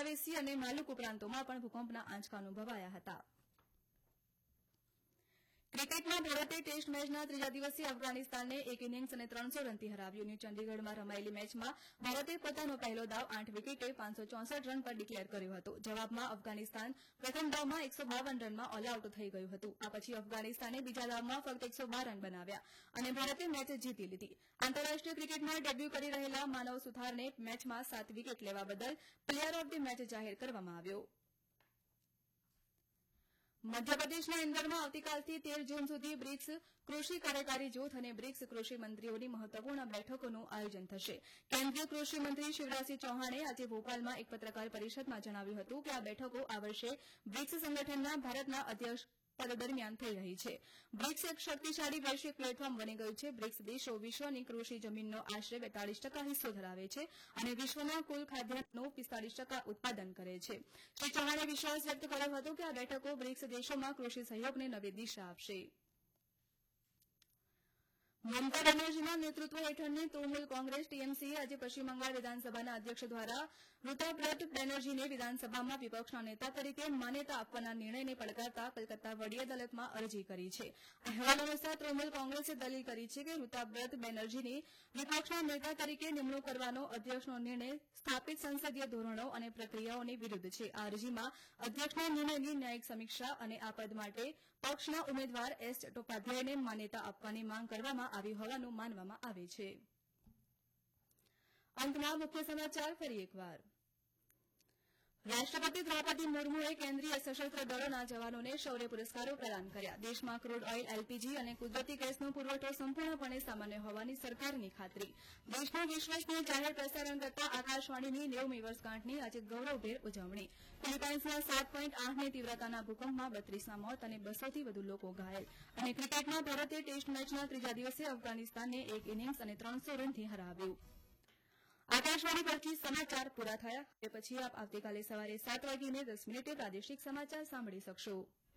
Sulawesi અને માલુકુ પ્રાંતોમાં પણ ભૂકંપના આંચકા અનુભવાયા હતા. ક્રિકેટમાં ભારતે ટેસ્ટ મેચના ત્રીજા દિવસે અફઘાનિસ્તાનને 1 ઇનિંગ્સ અને 300 રનથી હરાવ્યું. ન્યૂ ચંદીગઢમાં રમાયેલી મેચમાં ભારતે પોતાનો પહેલો દાવ 8 વિકેટે 564 રન પર ડિક્લેર કર્યો હતો. જવાબમાં અફઘાનિસ્તાન પ્રથમ દાવમાં 152 રનમાં ઓલ આઉટ થઈ ગયું હતું. આ પછી અફઘાનિસ્તાને બીજા દાવમાં ફક્ત 112 રન બનાવ્યા અને ભારતે મેચ જીતી લીધી. આંતરરાષ્ટ્રીય ક્રિકેટમાં ડેબ્યુ કરી રહેલા માનવ સુથારને મેચમાં 7 વિકેટ લેવા બદલ પ્લેયર ઓફ ધી મેચ જાહેર કરવામાં આવ્યો. મધ્યપ્રદેશના ઇન્દોરમાં આવતીકાલથી 13 જૂન સુધી બ્રિક્સ કૃષિ કાર્યકારી જૂથ અને બ્રિક્સ કૃષિ મંત્રીઓની મહત્વપૂર્ણ બેઠકોનું આયોજન થશે. કેન્દ્રીય કૃષિ મંત્રી શિવરાજસિંહ ચૌહાણે આજે ભોપાલમાં એક પત્રકાર પરિષદમાં જણાવ્યું હતું કે આ બેઠકો આ વર્ષે બ્રિક્સ સંગઠનના ભારતના અધ્યક્ષ પદ દરમિયાન થઈ રહી છે. બ્રિક્સ એક શક્તિશાળી વૈશ્વિક પ્લેટફોર્મ બની ગયું છે. બ્રિક્સ દેશો વિશ્વની કૃષિ જમીનનો આશરે 42% હિસ્સો ધરાવે છે અને વિશ્વના કુલ ખાદ્યાન્નનું 45% ઉત્પાદન કરે છે. શ્રી ચૌહાણે વિશ્વાસ વ્યક્ત કર્યો હતો કે આ બેઠકો બ્રિક્સ દેશોમાં કૃષિ સહયોગને નવી દિશા આપશે. મમતા બેનર્જીના નેતૃત્વ હેઠળની તૃણમૂલ કોંગ્રેસ ટીએમસીએ આજે પશ્ચિમ બંગાળ વિધાનસભાના અધ્યક્ષ દ્વારા ઋતુવ્રત બેનર્જીને વિધાનસભામાં વિપક્ષના નેતા તરીકે માન્યતા આપવાના નિર્ણયને પડકારતા કલકત્તા વડી અદાલતમાં અરજી કરી છે. અહેવાલ અનુસાર તૃણમૂલ કોંગ્રેસે દલીલ કરી છે કે ઋતુવ્રત બેનર્જીની વિપક્ષના નેતા તરીકે નિમણૂક કરવાનો અધ્યક્ષનો નિર્ણય સ્થાપિત સંસદીય ધોરણો અને પ્રક્રિયાઓની વિરુદ્ધ છે. આ અરજીમાં અધ્યક્ષના નિર્ણયની ન્યાયિક સમીક્ષા અને આ પદ માટે પક્ષના ઉમેદવાર એસ ચટ્ટોપાધ્યાયને માન્યતા આપવાની માંગ કરવામાં આવી હોવાનું માનવામાં આવે છે. અંતમાં મુખ્ય સમાચાર ફરી એકવાર. રાષ્ટ્રપતિ દ્રૌપદી મુર્મુએ કેન્દ્રીય સશસ્ત્ર દળોના જવાનોને શૌર્ય પુરસ્કારો પ્રદાન કર્યા. દેશમાં ક્રૂડ ઓઇલ, એલપીજી અને કુદરતી ગેસનો પુરવઠો સંપૂર્ણપણે સામાન્ય હોવાની સરકારની ખાતરી. દેશનું વિશ્વસનીય જાહેર પ્રસારણ કરતા આકાશવાણીની 90મી વર્ષગાંઠની આજે ગૌરવભેર ઉજવણી. ફિલિપાઇન્સમાં 7.8ની તીવ્રતાના ભૂકંપમાં 32ના મોત અને 200થી વધુ લોકો ઘાયલ. અને ક્રિકેટમાં ભારતે ટેસ્ટ મેચના ત્રીજા દિવસે અફઘાનિસ્તાનને 1 ઇનિંગ્સ અને 300 રનથી હરાવ્યું. આકાશવાણી પરથી સમાચાર પૂરા થયા. તે પછી આપ આવતીકાલે સવારે 7:10 પ્રાદેશિક સમાચાર સાંભળી શકશો.